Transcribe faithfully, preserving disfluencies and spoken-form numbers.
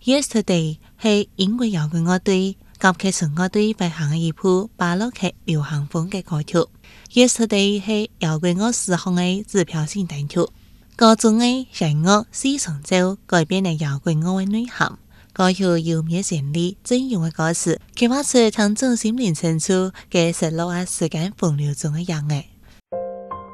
Yesterday 係英國搖滾樂隊及其純樂隊發行嘅一部巴洛克流行風嘅歌曲。Yesterday 係搖滾樂史上嘅指標性單曲，歌中嘅弦樂四重奏改變了搖滾樂嘅內涵。歌曲優美旋律、隽永嘅歌詞，刻畫出從掌心靈深處嘅失落啊時間洪流中嘅音樂。